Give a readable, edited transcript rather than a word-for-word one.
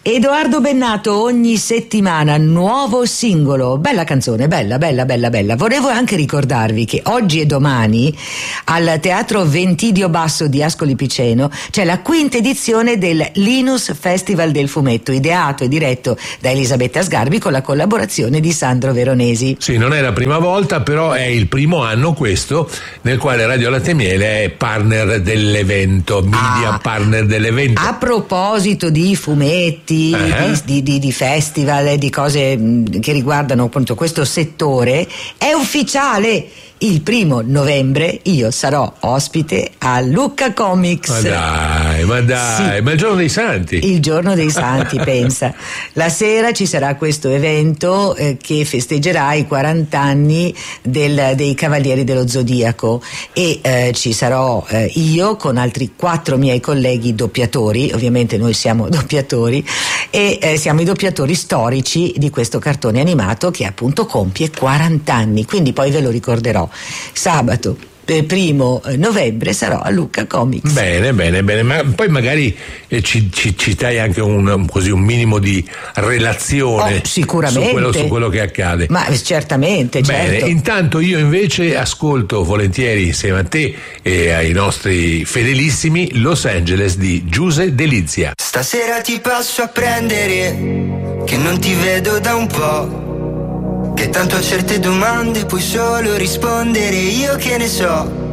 Edoardo Bennato, ogni settimana nuovo singolo, bella canzone, bella. Volevo anche ricordarvi che oggi e domani al Teatro Ventidio Basso di Ascoli Piceno c'è la quinta edizione del Linus Festival del Fumetto, ideato e diretto da Elisabetta Sgarbi con la collaborazione di Sandro Veronesi. Sì, non è la prima volta, però è il primo anno questo nel quale Radio Latte Miele è partner dell'evento, media partner dell'evento. A proposito di fumetti, di festival, di cose che riguardano appunto questo settore, è ufficiale. Il 1 novembre io sarò ospite a Lucca Comics. Ma dai, sì. Ma il giorno dei santi. Il giorno dei santi, pensa. La sera ci sarà questo evento che festeggerà i 40 anni dei Cavalieri dello Zodiaco e ci sarò io con altri 4 miei colleghi doppiatori, ovviamente noi siamo doppiatori e siamo i doppiatori storici di questo cartone animato che appunto compie 40 anni, quindi poi ve lo ricorderò. Sabato 1 novembre sarò a Lucca Comics. Bene, ma poi magari ci dai anche un minimo di relazione sicuramente su quello che accade. Ma certamente, bene, certo. Intanto io invece ascolto volentieri insieme a te e ai nostri fedelissimi Los Angeles di Giuse Delizia. Stasera ti passo a prendere, che non ti vedo da un po', che tanto a certe domande puoi solo rispondere io che ne so.